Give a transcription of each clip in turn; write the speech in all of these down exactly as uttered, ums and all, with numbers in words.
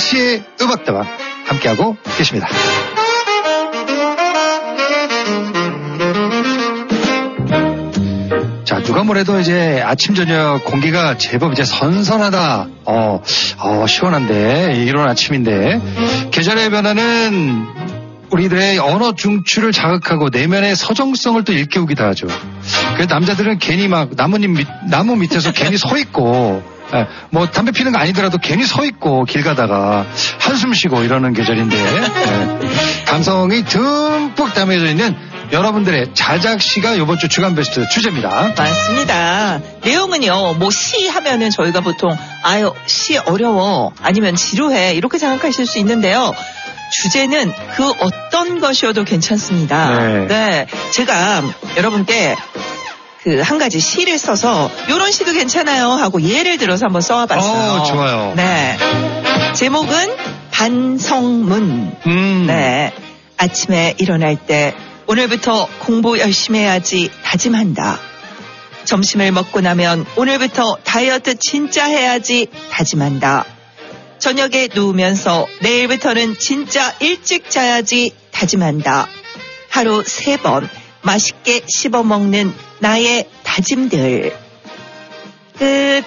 씨의 음악다방 함께하고 계십니다. 자, 누가 뭐래도 이제 아침 저녁 공기가 제법 이제 선선하다. 어, 어 시원한데 이런 아침인데 계절의 변화는 우리들의 언어 중추를 자극하고 내면의 서정성을 또 일깨우기도 하죠. 그래서 남자들은 괜히 막 나무님 밑, 나무 밑에서 괜히 서 있고, 예, 뭐 담배 피는 거 아니더라도 괜히 서 있고 길 가다가 한숨 쉬고 이러는 계절인데, 예, 감성이 듬뿍 담겨져 있는 여러분들의 자작시가 이번 주 주간 베스트 주제입니다. 맞습니다. 내용은요, 뭐 시 하면은 저희가 보통 아유 시 어려워 아니면 지루해 이렇게 생각하실 수 있는데요. 주제는 그 어떤 것이어도 괜찮습니다. 네. 네, 제가 여러분께 그 한 가지 시를 써서 요런 시도 괜찮아요 하고 예를 들어서 한번 써와봤어요. 어, 좋아요. 네, 제목은 반성문. 음. 네, 아침에 일어날 때 오늘부터 공부 열심히 해야지 다짐한다. 점심을 먹고 나면 오늘부터 다이어트 진짜 해야지 다짐한다. 저녁에 누우면서 내일부터는 진짜 일찍 자야지 다짐한다. 하루 세 번 맛있게 씹어 먹는 나의 다짐들. 끝.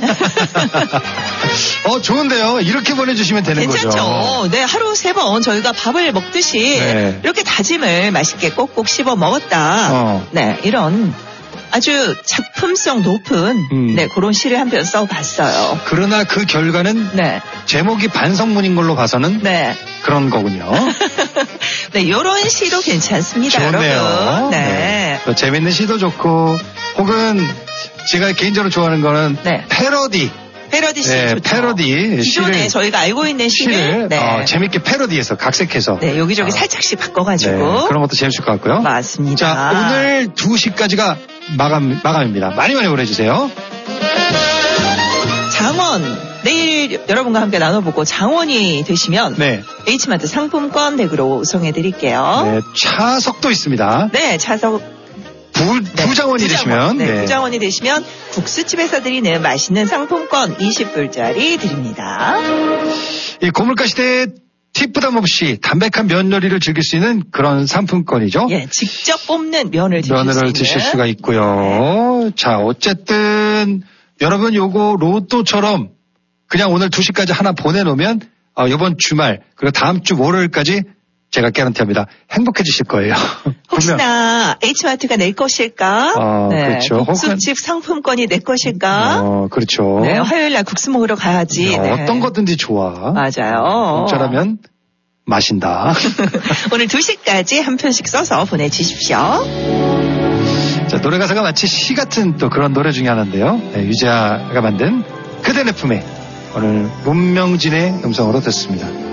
어, 좋은데요. 이렇게 보내주시면 되는 괜찮죠? 거죠. 네, 하루 세 번 저희가 밥을 먹듯이 네. 이렇게 다짐을 맛있게 꼭꼭 씹어 먹었다. 어. 네, 이런 아주 작품성 높은 음. 네, 그런 시를 한 편 써봤어요. 그러나 그 결과는 네, 제목이 반성문인 걸로 봐서는 네. 그런 거군요. 네, 이런 시도 괜찮습니다, 좋네요. 여러분. 네. 또 재밌는 시도 좋고, 혹은 제가 개인적으로 좋아하는 거는 네. 패러디. 패러디 시 네, 좋죠. 패러디 기존에 시를, 저희가 알고 있는 시를, 시를 네. 어, 재밌게 패러디해서 각색해서 네, 여기저기 어, 살짝씩 네, 바꿔가지고. 그런 것도 재밌을 것 같고요. 맞습니다. 자, 오늘 두 시까지가 마감, 마감입니다. 많이 많이 보내주세요. 장원. 내일 여러분과 함께 나눠보고 장원이 되시면 네. H마트 상품권 댁으로 우송해드릴게요. 네, 차석도 있습니다. 네, 차석. 부, 네, 부장원이 부장원. 되시면. 네, 네. 부장원이 되시면 국수집에서 드리는 맛있는 상품권 이십 불짜리 드립니다. 이 고물가 시대에 팁 부담 없이 담백한 면 요리를 즐길 수 있는 그런 상품권이죠. 예, 직접 뽑는 면을 드실 면을 수 있는. 드실 수가 있고요. 네. 자, 어쨌든 여러분 요거 로또처럼 그냥 오늘 두 시까지 하나 보내놓으면 어, 이번 주말 그리고 다음 주 월요일까지 제가 개런티합니다. 행복해지실 거예요. 혹시나 H마트가 낼 것일까? 어, 네, 그렇죠. 국수집 혹은... 상품권이 내 것일까? 어, 그렇죠. 네, 화요일 날 국수 먹으러 가야지. 어, 네. 어떤 거든지 좋아. 맞아요. 공짜라면 마신다. 오늘 두 시까지 한 편씩 써서 보내주십시오. 자, 노래 가사가 마치 시 같은 또 그런 노래 중에 하나인데요. 네, 유자가 만든 그대 내 품에 오늘 문명진의 음성으로 듣습니다.